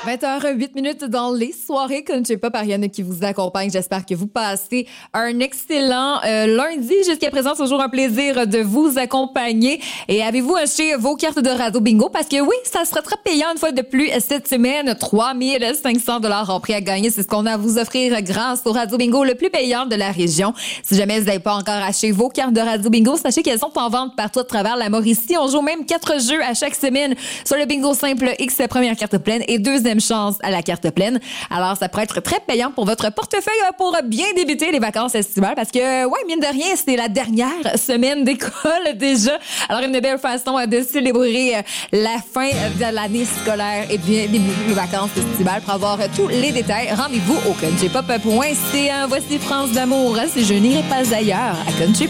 20h08 dans les soirées Country Pop. Ariane qui vous accompagne. J'espère que vous passez un excellent lundi. Jusqu'à présent, c'est toujours un plaisir de vous accompagner. Et avez-vous acheté vos cartes de Radio Bingo? Parce que oui, ça sera très payant une fois de plus cette semaine. 3500 $ en prix à gagner. C'est ce qu'on a à vous offrir grâce au Radio Bingo le plus payant de la région. Si jamais vous n'avez pas encore acheté vos cartes de Radio Bingo, sachez qu'elles sont en vente partout à travers la Mauricie. On joue même 4 jeux à chaque semaine sur le Bingo simple X, première carte pleine et deuxième chance à la carte pleine. Alors, ça pourrait être très payant pour votre portefeuille pour bien débuter les vacances estivales parce que, ouais, mine de rien, c'est la dernière semaine d'école déjà. Alors, une belle façon de célébrer la fin de l'année scolaire et bien débuter les vacances estivales. Pour avoir tous les détails, rendez-vous au countrypop.ca. Voici France d'amour. Si je n'irai pas ailleurs à Country